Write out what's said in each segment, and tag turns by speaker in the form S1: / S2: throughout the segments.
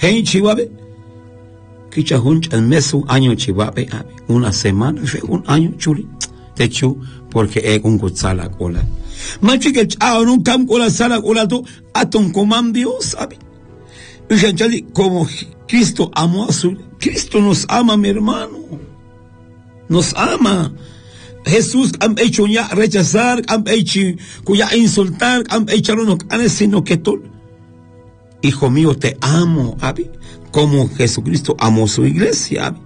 S1: Hey chivabe, kicha hunch el mes un año chivabe, una semana, un año chuli, te chu, porque es un gutzala cola. Machi que chao no cam cola sala cola tu, aton coman Dios, ¿sabe? Y como Cristo amó a su, Cristo nos ama, mi hermano, nos ama. Jesús han hecho ya rechazar, han hecho ya insultar, han hecho no canes sino que tú. Hijo mío, te amo, Abi, como Jesucristo amó su iglesia, Abi.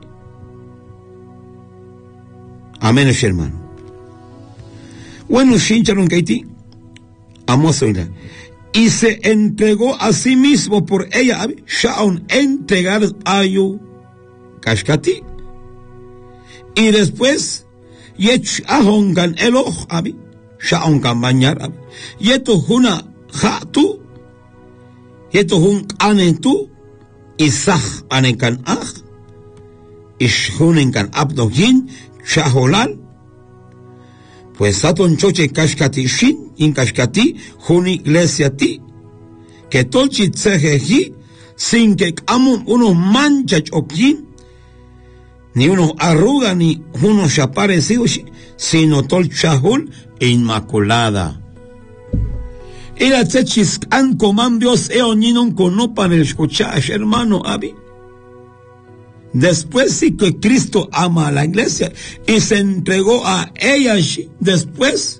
S1: Amén, hermano. Bueno, Shincharon Kaiti amó su iglesia y se entregó a sí mismo por ella, Abi. Shaon entregar a yo Kashkati y después Yech ahongan eloh, Abi. Shaon kan bañar, Abi. Yeto huna hatu. Yeto hun anetu, isach anekan ach, ishunenkan abdohin, chaholal, pues saton choche kashkati shin, in kashkati, hun iglesia ti, que tolchi tsejeji, sin que amun unos manchach okin, ni unos arruga, ni unos chaparecidos, sino tol chahul inmaculada. Era techis an coman Dios eoninon conopan el escuchash, hermano Abi. Después sí que Cristo ama a la iglesia y se entregó a ella. Después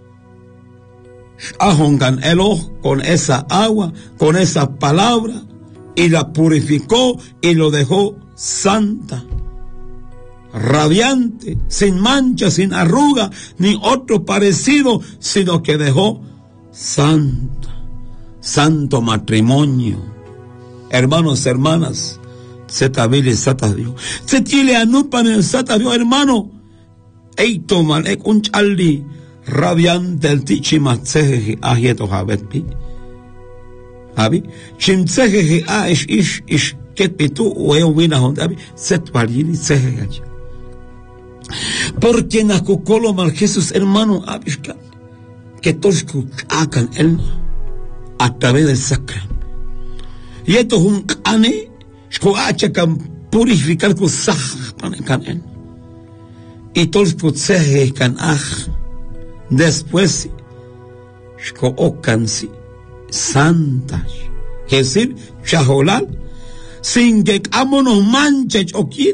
S1: ahongan el ojo con esa agua, con esa palabra, y la purificó y lo dejó santa, radiante, sin mancha, sin arruga, ni otro parecido, sino que dejó santo matrimonio. Hermanos, hermanas, zetabili satadio, zetile anupan el satadio, hermano, eito malek un chaldi, radiante el tichimatzeje ahieto habetpi, abi, chimtzeje ish, ketpitu, uewina hondabi, zetvalili tzeje. Porque nakukolo mal Jesús, hermano, abishka, que todos hagan él a través del sacramento. Y esto es un cane, que can purificar con sacramento. Y todos que can después, ocan santas. Es decir, chajolal, sin que amonos manches o quien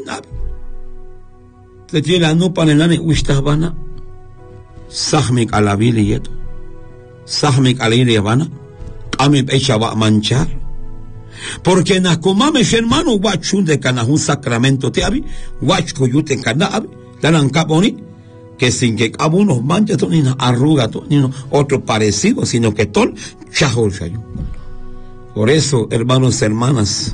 S1: te tiene la no panelane uistabana, sahmik alabili yeto. Sahmik alayri yabana, kami pecha va manchar. Porque nakumames hermano, wachun de cana un sacramento te abi, wachko yute cana abi, danan caponi, que sin que abunos manchas ni arruga, ni otro parecido, sino que tol chahol shayu. Por eso, hermanos, hermanas,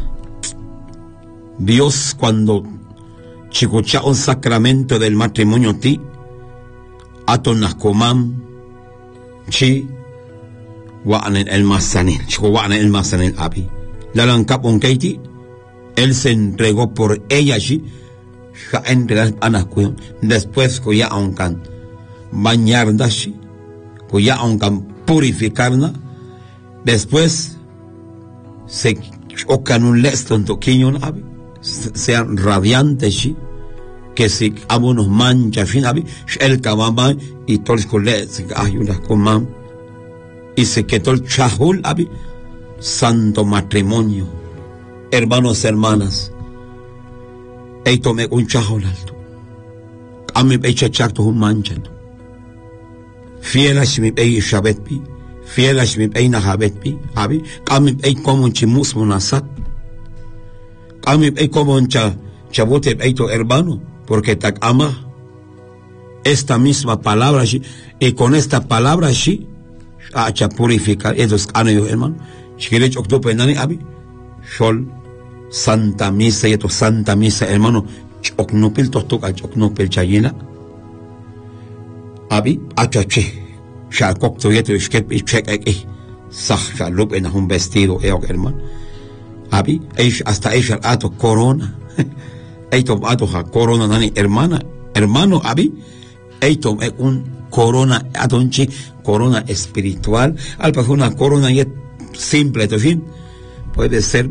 S1: Dios cuando chicocha un sacramento del matrimonio ti, aton nakumam, chi, wa'anen el masanil, chico wa'anen el masanil abi. Dalan kapon keiti, él se entregó por ella allí, ja entregar anakuyon, después kuya onkan bañar dashi, kuya onkan purificarna, después se okan un leston toquiñon abi, sean radiantes allí, que si abunos mancha fin abi, el kabama y todos colet se ayuda con y se quedó el chahul abi, santo matrimonio. Hermanos, hermanas, eito me un chahul alto, a mi pecha chacto un mancha, fielas mi pei shabetpi, fielas mi pei nahabetpi, abi, a mi pei como un chimus monasat, a mi pei como un chabote peito hermano, porque te ama esta misma palabra y con esta palabra a purificar esos años, hermano. Si quieres octubre nani abi, sol santa misa y esto santa misa, hermano. Ocnupil tostoka ocnupil chayina abi achache ya cocto y esto es que check sah ya lup en un vestido hermano abi hasta ella ato corona. Eito ato ha corona nani hermano abi eito un corona adonchi corona espiritual al pasar una corona y simple, puede ser